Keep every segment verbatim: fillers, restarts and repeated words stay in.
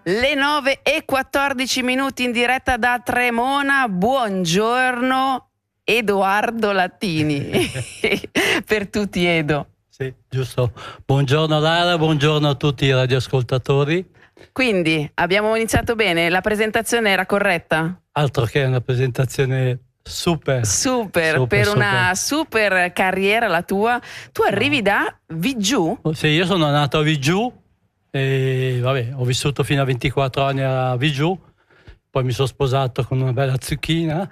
Le nove e quattordici minuti in diretta da Tremona. Buongiorno Edoardo Lattini. Per tutti, Edo. Sì, giusto. Buongiorno Lara, buongiorno a tutti i radioascoltatori. Quindi abbiamo iniziato bene, la presentazione era corretta? Altro che una presentazione super. Super, super per super. una super carriera la tua. Tu arrivi no. da Vigiù? Sì, io sono nato a Vigiù e vabbè, ho vissuto fino a ventiquattro anni a Vigiù, poi mi sono sposato con una bella zucchina.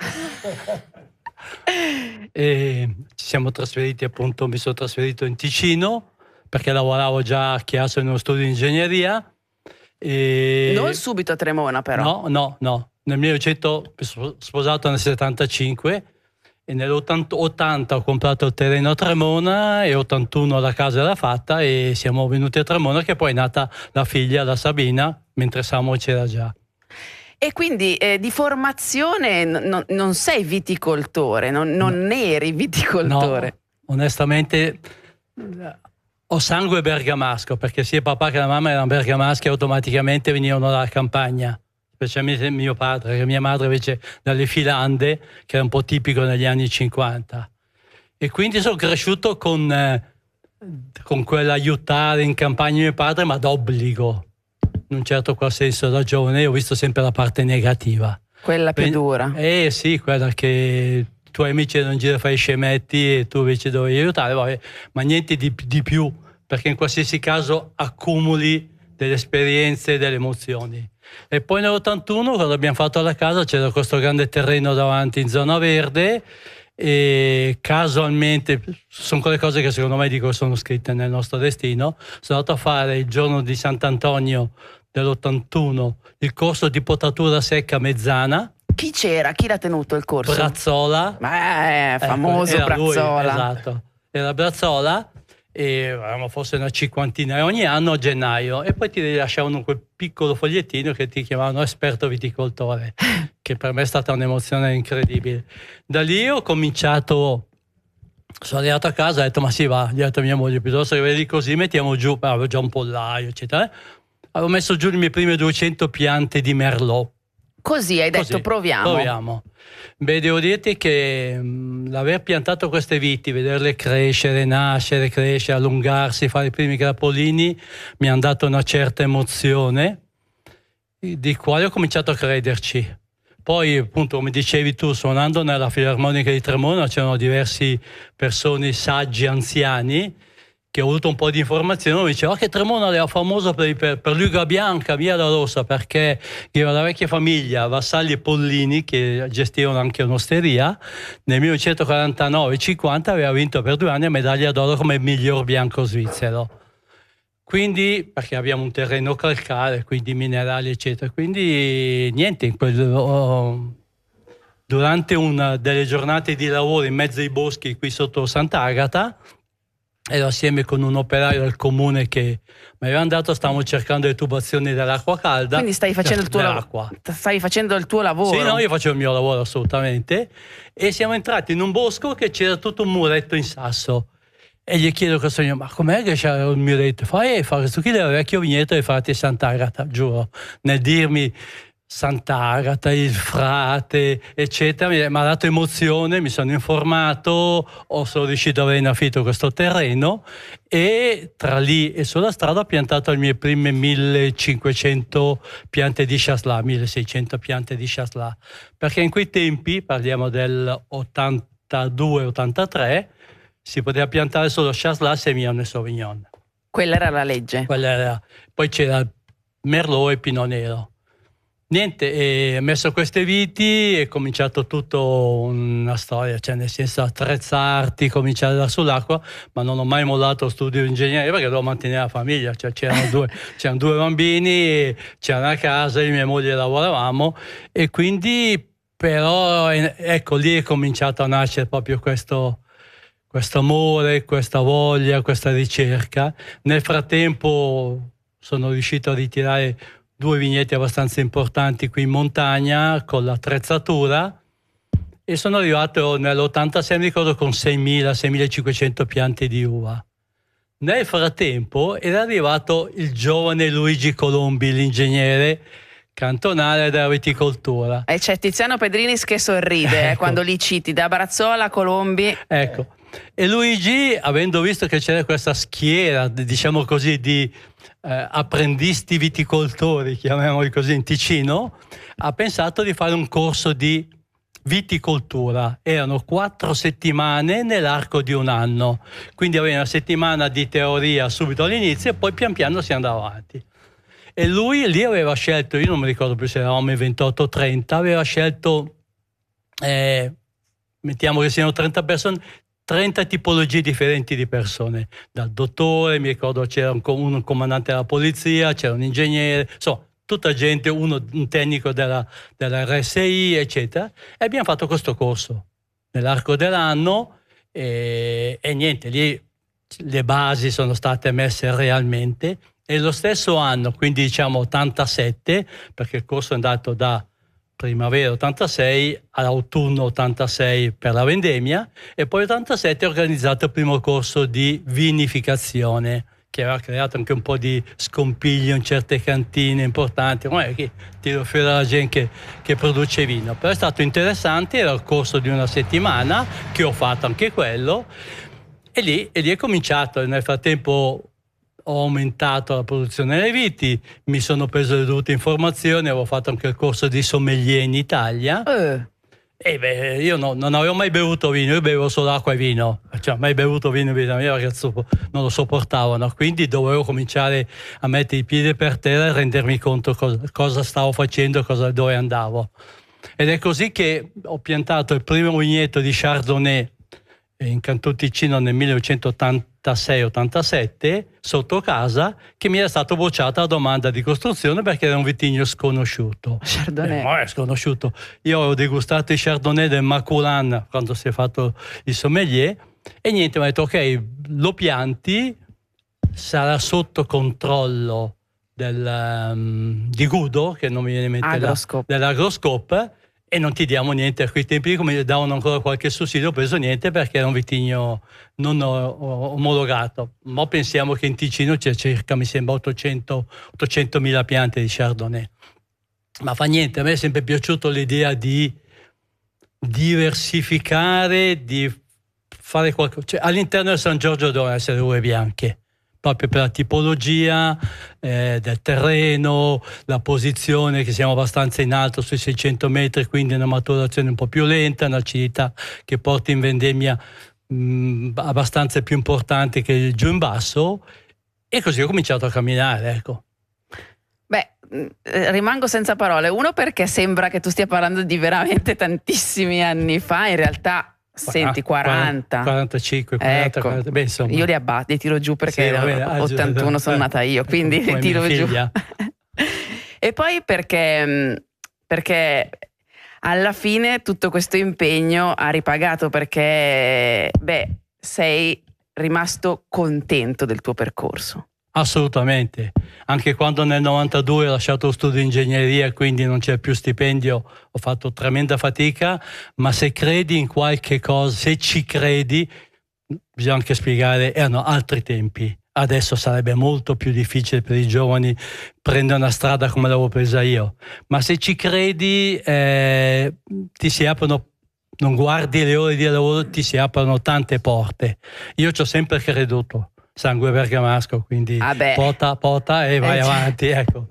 E ci siamo trasferiti, appunto, mi sono trasferito in Ticino perché lavoravo già a Chiasso in uno studio di ingegneria. E... Non subito a Tremona, però. No, no, no. Nel millenovecento mi sono sposato nel settantacinque e nell'ottanta ho comprato il terreno a Tremona e ottantuno la casa era fatta e siamo venuti a Tremona, che poi è nata la figlia, la Sabina, mentre Samuel c'era già. E quindi eh, di formazione non, non sei viticoltore, non, non no. eri viticoltore? No, onestamente ho sangue bergamasco, perché sia papà che la mamma erano bergamaschi e automaticamente venivano dalla campagna, specialmente mio padre, che mia madre invece dalle Filande, che era un po' tipico negli anni cinquanta. E quindi sono cresciuto con, eh, con quell'aiutare in campagna mio padre, ma d'obbligo. In un certo qual senso da giovane ho visto sempre la parte negativa. Quella più ben, dura. Eh sì, quella che i tuoi amici erano in giro a fare i scemetti e tu invece dovevi aiutare, vabbè, ma niente di, di più, perché in qualsiasi caso accumuli delle esperienze e delle emozioni. E poi nell'ottantuno, quando abbiamo fatto la casa, c'era questo grande terreno davanti in zona verde e casualmente, sono quelle cose che secondo me dico sono scritte nel nostro destino, sono andato a fare il giorno di Sant'Antonio dell'ottantuno il corso di potatura secca mezzana. Chi c'era? Chi l'ha tenuto il corso? Brazzola. Beh, famoso ecco, Brazzola. Lui, esatto, era Brazzola e avevamo forse una cinquantina ogni anno a gennaio, e poi ti rilasciavano quel piccolo fogliettino che ti chiamavano esperto viticoltore, che per me è stata un'emozione incredibile. Da lì ho cominciato, sono arrivato a casa e ho detto ma sì va, gli ho detto a mia moglie, piuttosto che vedi così mettiamo giù, avevo già un pollaio eccetera, avevo messo giù le mie prime duecento piante di Merlot. Così hai detto Così, proviamo. Proviamo. Beh, devo dirti che mh, l'aver piantato queste viti, vederle crescere, nascere, crescere, allungarsi, fare i primi grapolini, mi hanno dato una certa emozione, di quale ho cominciato a crederci. Poi, appunto, come dicevi tu, suonando nella Filarmonica di Tremona c'erano diversi persone saggi, anziani, che ho avuto un po' di informazioni, mi diceva che Tremona era famosa per, per, per l'uga bianca, via la rossa, perché era la vecchia famiglia Vassalli e Pollini, che gestivano anche un'osteria, nel millenovecentoquarantanove cinquanta aveva vinto per due anni la medaglia d'oro come miglior bianco svizzero. Quindi, perché abbiamo un terreno calcare, quindi minerali eccetera, quindi niente, in quel, oh, durante una delle giornate di lavoro in mezzo ai boschi qui sotto Sant'Agata, ero assieme con un operaio del comune che mi aveva dato, stavamo cercando le tubazioni dell'acqua calda. Quindi stai facendo il tuo lavoro? Stai facendo il tuo lavoro? Sì, no, io facevo il mio lavoro assolutamente. E siamo entrati in un bosco che c'era tutto un muretto in sasso. E gli chiedo a questo signore, ma com'è che c'è un muretto? Fa, eh, fa questo qui è il vecchio vigneto e fate Sant'Agata, giuro. Nel dirmi Sant'Agata, il frate, eccetera, mi ha dato emozione, mi sono informato, ho sono riuscito ad avere in affitto questo terreno e tra lì e sulla strada ho piantato le mie prime millecinquecento piante di Chasselas, milleseicento piante di Chasselas, perché in quei tempi, parliamo del ottantadue ottantatré, si poteva piantare solo Chasselas, Semillon e Sauvignon. Quella era la legge. Quella era. Poi c'era Merlot e Pinot Nero. Niente, e ho messo queste viti, è cominciato tutto una storia, cioè nel senso attrezzarti, cominciare da sull'acqua, ma non ho mai mollato lo studio di ingegneria perché dovevo mantenere la famiglia, cioè c'erano due, c'erano due bambini, c'era una casa, io e mia moglie lavoravamo e quindi però ecco lì è cominciato a nascere proprio questo, questo amore, questa voglia, questa ricerca. Nel frattempo sono riuscito a ritirare due vigneti abbastanza importanti qui in montagna con l'attrezzatura e sono arrivato nell'ottantasei, mi ricordo, con seimila seimilacinquecento piante di uva. Nel frattempo era arrivato il giovane Luigi Colombi, l'ingegnere cantonale della viticoltura. E c'è Tiziano Pedrinis che sorride, ecco, eh, quando li citi, da Brazzola a Colombi. Ecco, e Luigi, avendo visto che c'era questa schiera, diciamo così, di eh, apprendisti viticoltori, chiamiamoli così, in Ticino, ha pensato di fare un corso di viticoltura. Erano quattro settimane nell'arco di un anno, quindi aveva una settimana di teoria subito all'inizio e poi pian piano si andava avanti. E lui lì aveva scelto, io non mi ricordo più se eravamo in ventotto o trenta, aveva scelto, eh, mettiamo che siano trenta persone, trenta tipologie differenti di persone, dal dottore, mi ricordo c'era un, un comandante della polizia, c'era un ingegnere, insomma, tutta gente, uno, un tecnico della, della R S I, eccetera, e abbiamo fatto questo corso nell'arco dell'anno e, e niente, lì le basi sono state messe realmente. E lo stesso anno, quindi diciamo ottantasette, perché il corso è andato da primavera ottantasei all'autunno ottantasei per la vendemmia, e poi ottantasette ho organizzato il primo corso di vinificazione, che aveva creato anche un po' di scompiglio in certe cantine importanti. Come che tiro fuori la gente che, che produce vino. Però è stato interessante, era il corso di una settimana, che ho fatto anche quello, e lì, e lì è cominciato. Nel frattempo ho aumentato la produzione dei viti, mi sono preso le dovute informazioni, avevo fatto anche il corso di sommelier in Italia. Uh. E beh, io no, non avevo mai bevuto vino, io bevevo solo acqua e vino, cioè mai bevuto vino in vita mia perché non lo sopportavano, quindi dovevo cominciare a mettere i piedi per terra e rendermi conto cosa, cosa stavo facendo, cosa, dove andavo. Ed è così che ho piantato il primo vigneto di Chardonnay in Canton Ticino nel millenovecentottantasei ottantasette sotto casa, che mi era stato bocciata la domanda di costruzione perché era un vitigno sconosciuto. Chardonnay. Eh, ma è sconosciuto. Io ho degustato i Chardonnay del Maculan quando si è fatto il sommelier e niente, mi ha detto ok, lo pianti, sarà sotto controllo del, um, di Gudo, che non mi viene in mente, Agroscope. dell'Agroscope, e non ti diamo niente. A quei tempi, come davano ancora qualche sussidio, ho preso niente perché era un vitigno non omologato. Ma pensiamo che in Ticino c'è circa, mi sembra, ottocentomila piante di Chardonnay. Ma fa niente, a me è sempre piaciuto l'idea di diversificare, di fare qualcosa. Cioè, all'interno del San Giorgio devono essere uve bianche, proprio per la tipologia eh, del terreno, la posizione, che siamo abbastanza in alto, sui seicento metri, quindi una maturazione un po' più lenta, un'acidità che porta in vendemmia mh, abbastanza più importante che giù in basso, e così ho cominciato a camminare, ecco. Beh, rimango senza parole. Uno, perché sembra che tu stia parlando di veramente tantissimi anni fa, in realtà senti, quaranta, quarantacinque, quaranta, ecco, quaranta, beh, insomma. Io li abbatto, li tiro giù perché sì, bene, ottantuno sono nata io, quindi li tiro giù. E poi perché, perché alla fine tutto questo impegno ha ripagato, perché beh, sei rimasto contento del tuo percorso. Assolutamente, anche quando nel novantadue ho lasciato lo studio di ingegneria, quindi non c'è più stipendio, ho fatto tremenda fatica, ma se credi in qualche cosa, se ci credi, bisogna anche spiegare, erano altri tempi. Adesso sarebbe molto più difficile per i giovani prendere una strada come l'avevo presa io, ma se ci credi eh, ti si aprono, non guardi le ore di lavoro, ti si aprono tante porte. Io ci ho sempre creduto. Sangue bergamasco, quindi ah pota, pota e vai eh, avanti, ecco.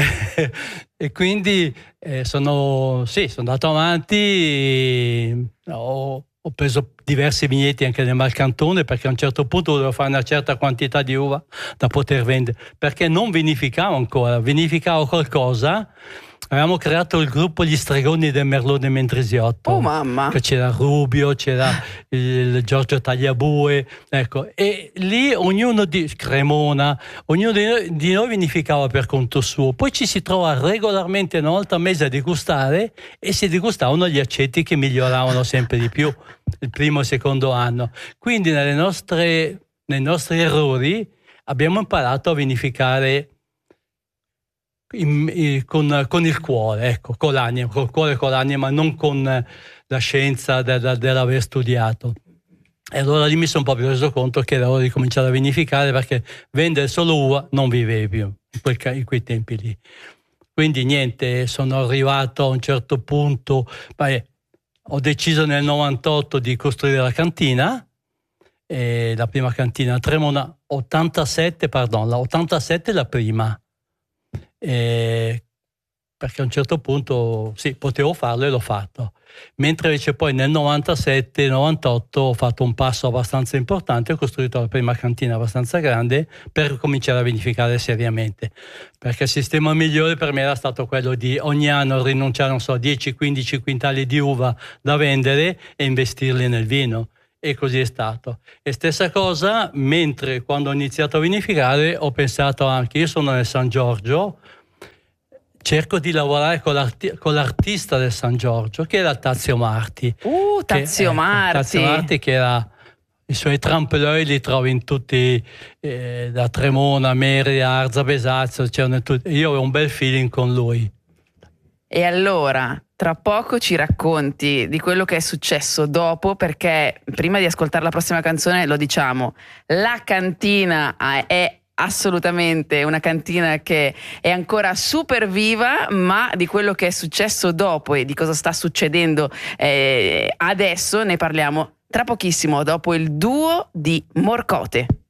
E quindi eh, sono, sì, sono andato avanti, ho, ho preso diversi vigneti anche nel Marcantone, perché a un certo punto dovevo fare una certa quantità di uva da poter vendere, perché non vinificavo ancora, vinificavo qualcosa. Avevamo creato il gruppo Gli Stregoni del Merlot del Mendrisiotto. Oh mamma! Che c'era Rubio, c'era il Giorgio Tagliabue, ecco. E lì ognuno di Cremona, ognuno di noi, di noi vinificava per conto suo. Poi ci si trova regolarmente una volta al mese a degustare e si degustavano gli aceti che miglioravano sempre di più il primo e il secondo anno. Quindi nelle nostre, nei nostri errori abbiamo imparato a vinificare In, in, con, con il cuore, ecco, con l'anima, col cuore e con l'anima, non con la scienza dell'aver studiato. E allora lì mi sono proprio reso conto che era ora di cominciare a vinificare, perché vendere solo uva non vivevi più in, quel, in quei tempi lì. Quindi niente, sono arrivato a un certo punto, beh, ho deciso nel novantotto di costruire la cantina, e la prima cantina a Tremona, ottantasette, pardon, la ottantasette è la prima, e perché a un certo punto sì, potevo farlo e l'ho fatto. Mentre invece poi nel novantasette novantotto ho fatto un passo abbastanza importante, ho costruito la prima cantina abbastanza grande per cominciare a vinificare seriamente, perché il sistema migliore per me era stato quello di ogni anno rinunciare, non so, dieci quindici quintali di uva da vendere e investirli nel vino, e così è stato. E stessa cosa, mentre quando ho iniziato a vinificare ho pensato anche, io sono nel San Giorgio, cerco di lavorare con, l'arti- con l'artista del San Giorgio, che era Tazio Marti. Uh, Tazio che, Marti. Eh, Tazio Marti, che era, i suoi trempe-l'œil li trovi in tutti, eh, da Tremona, Meri, Arza, Besazzo, c'erano in tutti. Io avevo un bel feeling con lui. E allora, tra poco ci racconti di quello che è successo dopo, perché prima di ascoltare la prossima canzone lo diciamo, la cantina è assolutamente una cantina che è ancora super viva, ma di quello che è successo dopo e di cosa sta succedendo eh, adesso ne parliamo tra pochissimo, dopo il duo di Morcote.